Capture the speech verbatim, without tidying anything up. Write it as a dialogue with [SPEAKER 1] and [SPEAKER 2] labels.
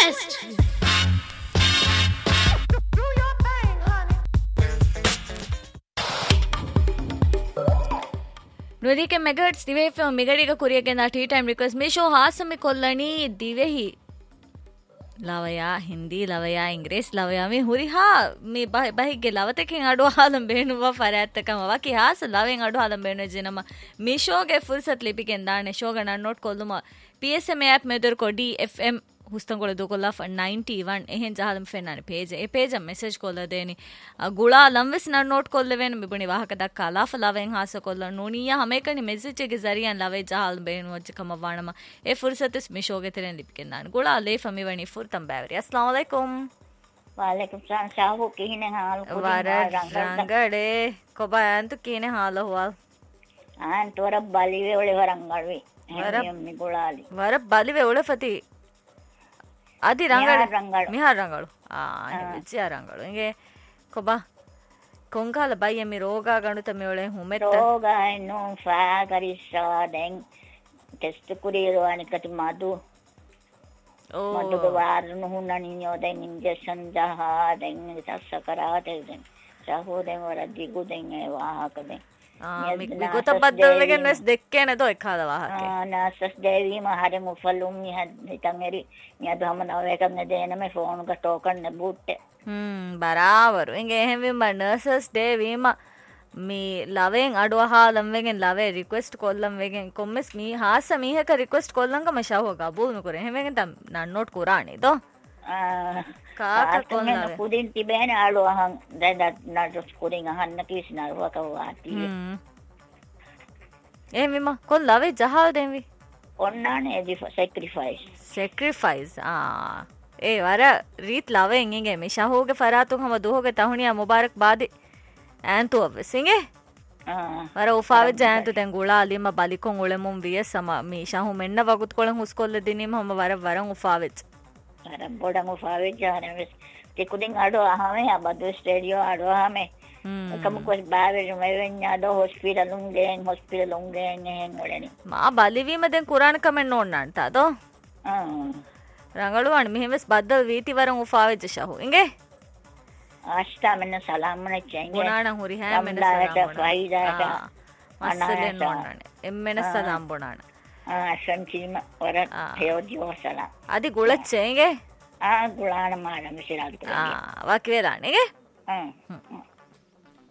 [SPEAKER 1] West. ನುರಿ K ಮೆಗಾಟ್ಸ್ ದಿವೆ film ಮಿಗಡಿಗ ಕುರಿಯಗೆ ನಾ tea time request me show ಹಾಸಮಿ ಕೊಲ್ಲಣಿ ದಿವೆ ಹಿ ಲವಯ ಹಿಂದಿ ಲವಯ ಇಂಗ್ರೇಸ್ ಲವಯ ಮಿ ಹುರಿ ಹಾ ಮಿ ಬಹಿಗೆ ಲವತಕ್ಕೆ ಅಡು ಹಾಲಂ ಬೇಣುವ ಫರಾತ್ತಕ ಮವಾಕಿ ಹಾಸ ಲವೆಂ ಅಡು ಹಾಲಂ ಬೇಣು ಜಿನಮ ಮಿ ಶೋಗೆ ಫುರ್ಸತ್ ಲಿಪಿಗೆ ದಾಣೆ ಶೋಗ ನಾ note ಕೊಲ್ಲುಮ P S M app ಮೆದರ್ ಕೊ D F M ಹುಸ್ತಂಗೊಳ ದೋಕೊಲ್ಲ ninety one එහෙන් ජහලම් ෆෙන්නානේ පේජ ඒ පේජ මෙසේජ් කොල්ල දෙනි ගුලා ලම්විස් නන් නෝට් කොල්ල වෙන මිබුනි වාහක දක්කා ලාෆ ලවෙන් හාස කොල්ල නෝනියා හැමකනි මෙසේජ් එක zariyan ලවේ ජහල් බේනු වච්ච කම වණම ඒ ෆුර්සතස් මිෂෝගේ තෙරෙන් ලිප්කෙන් දාන ගුලා ලේ ෆමි වණි ෆුර්තම් බෑවරි අස්ලාම අලයිකුම්
[SPEAKER 2] वालेकुम सलाम शाहू किने हाल
[SPEAKER 1] वार रंगड़े कोबा अंत किने हाल हुआ
[SPEAKER 2] आन तोर बालीवे ओले वरंगड़वे एम्मी गुलाली
[SPEAKER 1] वर बालीवे ओले फती అది రంగడు మిహా రంగడు ఆ విద్యా రంగడు ఇంగే కొబా కొంకాల బయ్య మీ రోగా గణుత మేಳೆ ಹುಮೆತ್ತ
[SPEAKER 2] ರೋಗ ಇನ್ನು ಫಾಗರಿಸ ದೆಂಗ್ ಟೆಸ್ಟ್ ಕುರಿರು ಅನಿಕತಿ ಮದು ಓ ಮದು ವಾರನು ಹುಣ್ಣನಿ ಯೋದೆಂಗ್ ಇಂಜೆಕ್ಷನ್ ಜಹ ದೆಂಗ್ ಸಸಕರಾ ದೆಂಗ್ ಸಹೋದೆಂಗ್ ವರ ದಿಗು ದೆಂಗ್ ವಾಹಕ ದೆಂಗ್
[SPEAKER 1] මිගොත බද්දලගෙන නැස් දෙක්කේ නේද ඔය කාද වාහකේ
[SPEAKER 2] ආ නාසස් දේවි මහරි මුෆලුම් නිහිතන් එරි නියද හමනව එකක් නෙදේන මේ ෆෝන් එක ටෝකන් නේ බූට්
[SPEAKER 1] හ්ම් බරාවරු ඉංගේ එහෙම විම නර්සස් දේවි ම මේ ලවෙන් අඩුවහාලම් වෙගෙන් ලවේ රික්වෙස්ට් කොල්ලම් වෙගෙන් කොම්මස් මී හාස මීහක රික්වෙස්ට් කොල්ලම් කම ෂව ගබුල් නුකර එහෙම වෙගෙන් තම් නන් නෝට් කුරානේ දෝ
[SPEAKER 2] ආ
[SPEAKER 1] කාක කොල්ලාවේ
[SPEAKER 2] පුදින් තිබේන ආලුවහන් දැන් නටස් කුරින් අහන්න කිස්නරුව කවවාටි
[SPEAKER 1] එහෙම විම කොල්ලාවේ ජහල් දෙන්වි
[SPEAKER 2] ඔන්නානේ දි සැක්‍රිෆයිස්
[SPEAKER 1] සැක්‍රිෆයිස් ආ ඒ වර රීත් ලවෙන් ඉංගේ මේ ෂහෝගේ ෆරාතුන් හම දුහෝගේ තහුනියා මුබාරක් බාදි ඈන්තු අවසින්ගේ ආ වර උෆාවෙ ජෑන්තු දැන් ගුලා අලිම බලිකොන් උලෙමුම් විය සම මේ ෂහු මෙන්න වගුත් කොලන් හුස්කොල්ල දිනීම හම වර වරන් උෆාවෙ
[SPEAKER 2] අර බොඩන් උෆාවෙ ජානේ ටිකුදින් අඩෝ අහමේ අබදු ස්ටේඩියෝ අඩෝ අහමේ කම කොස් බාවෙ මෙවෙන් අඩෝ හොස්පිටල් උන්ගෙන් හොස්පිටල් උන්ගෙන් එහෙන් වලනේ
[SPEAKER 1] මා බලිවීම දැන් කුරාන කමෙන් ඕන්නන්ට අදෝ
[SPEAKER 2] ආ
[SPEAKER 1] ರಂಗಳು ಮಿಹಿಮಸ್ ಬದ್ದಲ್ ವೀತಿ ವರಂ ಉಫಾವೆ ಜಶಹು ಇಂಗೆ
[SPEAKER 2] ಆಸ್ತಾ ಮೆನ್ನ ಸಲಾಮನ ಚೆಂಗೆ
[SPEAKER 1] ಬುನಾಣ ಹುರಿ ಹ್ಯಾ ಮೆನ್ನ ಸಲಾಮ ಫೈದಾಟ ಮಸಲೆ ನೋಡನೆ ಎಮ್ಮೆನ ಸಲಾಂ ಬುನಾಣ
[SPEAKER 2] ಆ ಸಂಚಿಮ ವರ ಹೇಯೋದಿಯೋ ಸಲಾಂ
[SPEAKER 1] ಅದಿ ಗುಳಚ್ಚೆ ಇಂಗೆ
[SPEAKER 2] ಆ ಗುಳಾಣ ಮಾಡ ಮಿಸಿರಾಲ್ತ
[SPEAKER 1] ಆ ವಾಕಿವೇರಾಣಿಗೆ
[SPEAKER 2] ಹ್ಮ್